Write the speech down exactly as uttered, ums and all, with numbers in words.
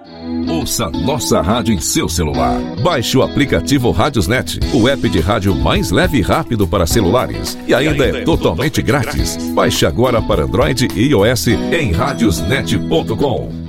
Ouça nossa rádio em seu celular. Baixe o aplicativo Radiosnet, o app de rádio mais leve e rápido para celulares. E ainda, e ainda é, é totalmente, totalmente grátis. grátis. Baixe agora para Android e iOS em radiosnet ponto com.